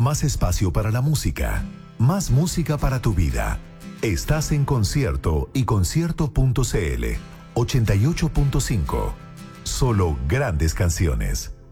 más espacio para la música, más música para tu vida. Estás en Concierto y Concierto.cl 88.5. Solo grandes canciones.